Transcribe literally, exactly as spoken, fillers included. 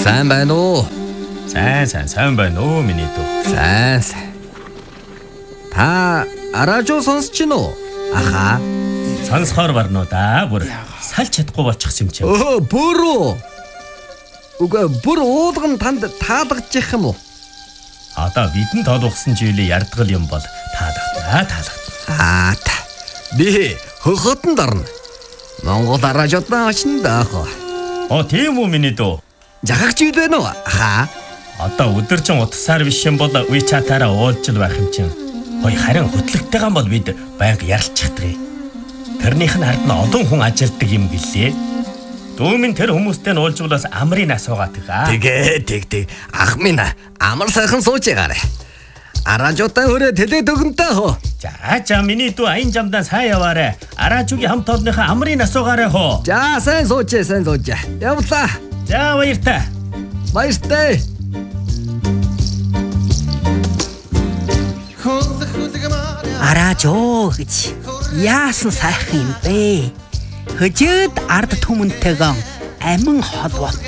Сайн байна уу? Сайн сайн сайн байна уу миний дүү. Сайн сайн. Та радио сонсч гин үү? Аха. Сонсохоор барнуу да. Бүр салж чадахгүй болчихсон юм чи. Өө бүр үү? Уга бүр уулган танд таалагдчих юм уу? Одоо бидэн тоолгосон жилийн ярдгал юм бол таалагдана таалагдана. Аа та. Би хөхөтөнд орно. Монгол радиод наачна даах. Оо тийм үү миний дүү. Жахагч юу вэ нөө? Аха. Одоо өдөржин утсаар биш юм бол WeChat-аараа уулзж байх юм чинь. Ой харин хөтлөгтэйгэн бол бид байнга ярилцчихдаг. Тэрнийх нь ард нь олон хүн ажилтдаг юм гэлээ. Дүүмэн тэр хүмүүстэй нь уулзвалаас амрын асуугаад байгаа. Тэгээ тэг тэг. Ах минь амар сайхан сууж байгаарэ. Аражуутай хүрээ тэлээд өгөнтэй хөө. За за миний дүү аян жамдаа сайн яваарэ. Аражуугийн хамт олонныхаа амрын асуугаарэ хөө. За сайн сууж сайн сууж. Явлаа. За баяртай. Баяртай. Аражуу гэж яасан сайхан юм бэ? Хөжөөд ард түмэнтэйгэн амин холбоо